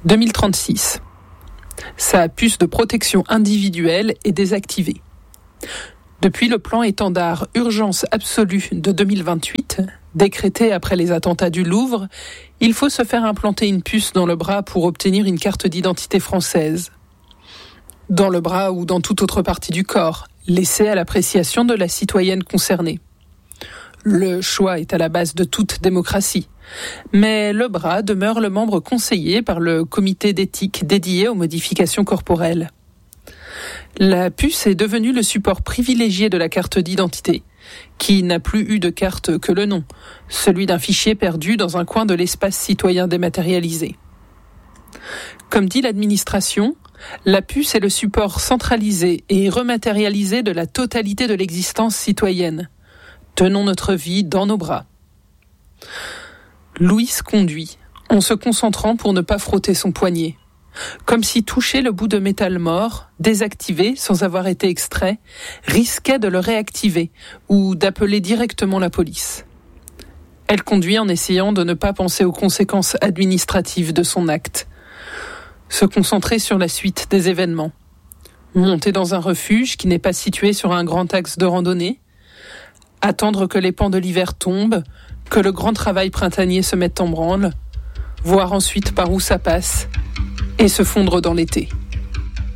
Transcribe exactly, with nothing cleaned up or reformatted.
deux mille trente-six. Sa puce de protection individuelle est désactivée. Depuis le plan étendard Urgence absolue de deux mille vingt-huit, décrété après les attentats du Louvre, il faut se faire implanter une puce dans le bras pour obtenir une carte d'identité française. Dans le bras ou dans toute autre partie du corps, laissée à l'appréciation de la citoyenne concernée. Le choix est à la base de toute démocratie. Mais le bras demeure le membre conseillé par le comité d'éthique dédié aux modifications corporelles. La puce est devenue le support privilégié de la carte d'identité, qui n'a plus eu de carte que le nom, celui d'un fichier perdu dans un coin de l'espace citoyen dématérialisé. Comme dit l'administration, la puce est le support centralisé et rematérialisé de la totalité de l'existence citoyenne. Tenons notre vie dans nos bras. Louis conduit, en se concentrant pour ne pas frotter son poignet. Comme si toucher le bout de métal mort, désactivé sans avoir été extrait, risquait de le réactiver ou d'appeler directement la police. Elle conduit en essayant de ne pas penser aux conséquences administratives de son acte. Se concentrer sur la suite des événements. Monter dans un refuge qui n'est pas situé sur un grand axe de randonnée. Attendre que les pans de l'hiver tombent, que le grand travail printanier se mette en branle, voir ensuite par où ça passe, et se fondre dans l'été.